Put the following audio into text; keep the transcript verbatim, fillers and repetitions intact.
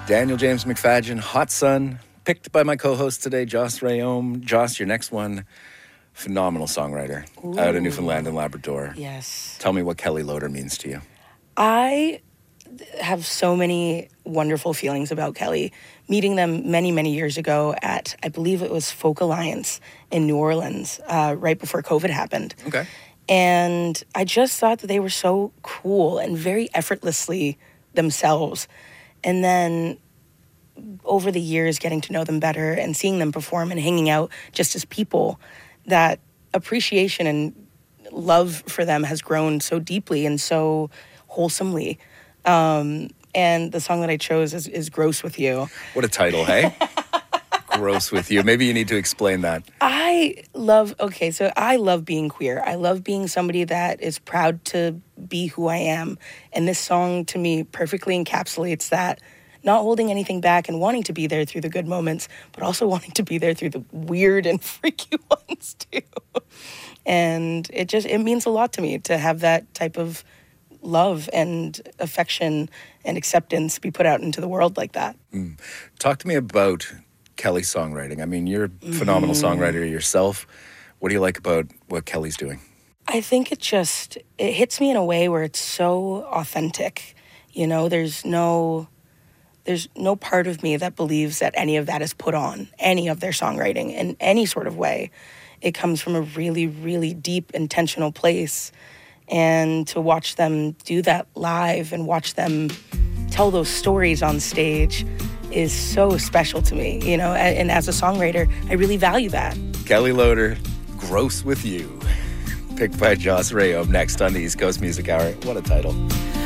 Daniel James McFadgen, Hot Sun, picked by my co-host today, Joss Rayom. Joss, your next one, phenomenal songwriter. Ooh. Out of Newfoundland and Labrador. Yes. Tell me what Kelly Loader means to you. I have so many wonderful feelings about Kelly. Meeting them many, many years ago at, I believe it was Folk Alliance in New Orleans, uh, right before COVID happened. Okay. And I just thought that they were so cool and very effortlessly themselves. And then over the years, getting to know them better and seeing them perform and hanging out just as people, that appreciation and love for them has grown so deeply and so wholesomely. Um, and the song that I chose is, is Gross With You. What a title, hey? Gross With You. Maybe you need to explain that. I love, okay, so I love being queer. I love being somebody that is proud to be who I am. And this song, to me, perfectly encapsulates that. Not holding anything back and wanting to be there through the good moments, but also wanting to be there through the weird and freaky ones, too. And it just, it means a lot to me to have that type of love and affection and acceptance be put out into the world like that. Mm. Talk to me about Kelly's songwriting. I mean, you're a phenomenal mm-hmm. songwriter yourself. What do you like about what Kelly's doing? I think it just, it hits me in a way where it's so authentic. You know, there's no, there's no part of me that believes that any of that is put on, any of their songwriting in any sort of way. It comes from a really, really deep, intentional place. And to watch them do that live and watch them tell those stories on stage is so special to me, you know, and as a songwriter, I really value that. Kelly Loader, Gross With You, picked by Joss Rayom, next on the East Coast Music Hour. What a title.